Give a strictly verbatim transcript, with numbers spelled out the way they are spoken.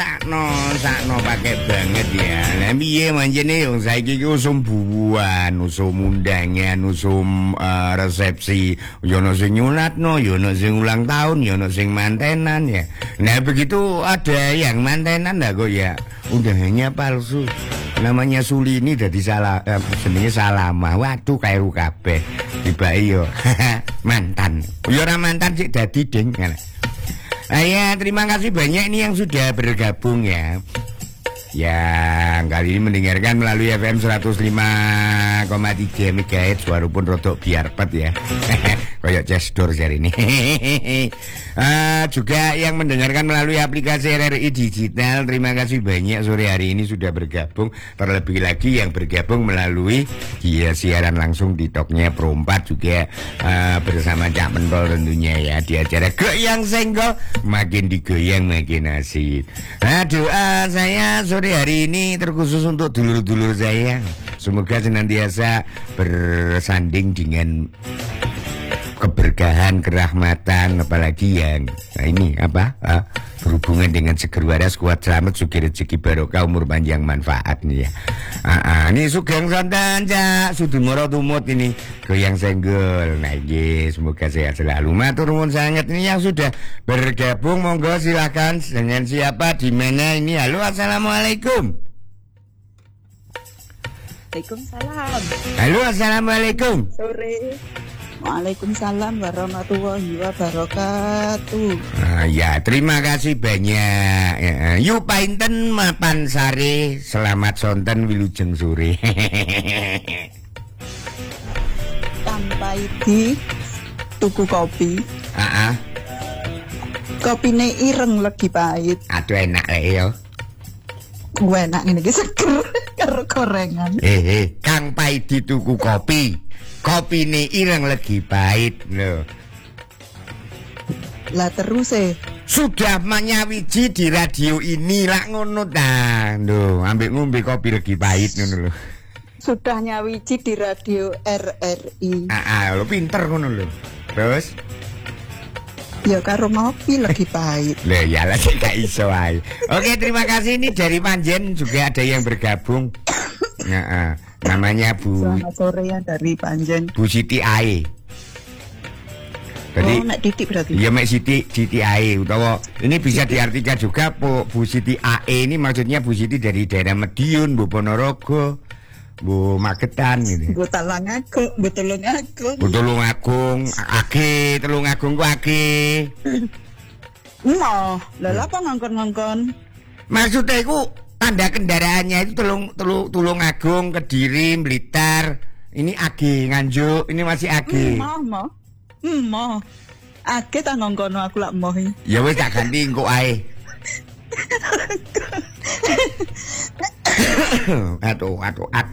sakno, sakno pakai banget ya. Lah piye manjene yo saiki ki usum bubuhan, usum undangan, usum uh, resepsi, yo ono sing nyulatno, yo ono sing ulang tahun, yo ono sing mantenan ya. Nah begitu ada yang mantenan lah kok ya undangannya palsu. Namanya Suli ini dari salah eh, jenenge Salama. Waduh kairu kabeh. Tiba iyo mantan. Yo ora mantan sik dadi ding. Nah, ya, terima kasih banyak ini yang sudah bergabung ya. Yang kali ini mendengarkan melalui F M seratus lima koma tiga megahertz walaupun rodok biarpet ya. Kayak cesdor hari ini. uh, juga yang mendengarkan melalui aplikasi R R I Digital, terima kasih banyak sore hari ini sudah bergabung. Terlebih lagi yang bergabung melalui ya, siaran langsung di Toknya Pro empat juga uh, bersama Cak Mentol tentunya ya di acara Goyang Senggol, makin digoyang makin asik. Nah doa saya sore hari ini terkhusus untuk dulur-dulur saya, semoga senantiasa bersanding dengan keberkahan, kerahmatan, apalagi yang nah ini apa uh, berhubungan dengan seger waras, kuat selamat, sugih rezeki barokah, umur panjang manfaat nih ya. Ah, ah, ini sugeng santan Cak Sudimoro tumut ini goyang senggol. Nah ini semoga sehat selalu. Matur nuwun sangat. Ini yang sudah bergabung monggo silakan dengan siapa di mana ini. Halo, assalamualaikum. Waalaikumsalam. Halo, assalamualaikum. Sore. Waalaikumsalam warahmatullahi wabarakatuh. Ah, ya, terima kasih banyak. Ya, yu painten mapan sare, selamat sonten wilujeng sore. Tanpa di tuku kopi. Heeh. Kopine ireng legi pahit. Aduh enak lek yo. Gue enak ngene iki seger karo gorengan. Eh, eh, Kang Paidi tuku kopi. Kopine ireng legi pahit lho. Lah terus eh Sudah menyawiji di radio ini lak ngono ta. Lho, ambek ngombe kopi legi pahit ngono lho. sudah nyawiji di radio R R I. Ah, ah, lho pinter ngono lho. Terus Ya karo ngopi lagi pahit. Lah ya lah sik gak iso ae. Oke, terima kasih ini dari Panjen juga ada yang bergabung. Heeh. Namanya Bu Selamat sore ya dari Panjen. Bu Siti Ae. Jadi oh, nek titik berarti. iya Mek Siti Siti Ae utawa ini bisa diartikan juga Bu, Bu Siti Ae ini maksudnya Bu Siti dari daerah Medion, Bu Ponorogo, Bu Magetan gitu. Bu Talangagung, Bu Tulungagung. Bu Tulungagung, Age, Tulungagung ku Age. Noh, lha apa ngongkon-ngongkon? Maksudnya itu tanda kendaraannya itu tulung tulung Tulungagung, Kediri, Blitar. Ini Age, Nganjuk, ini masih Age. Mau, mau. Mau. Age ta ngongkono aku lak moh. Ya wis tak ganti engko ae. Aduh, aduh, aduh.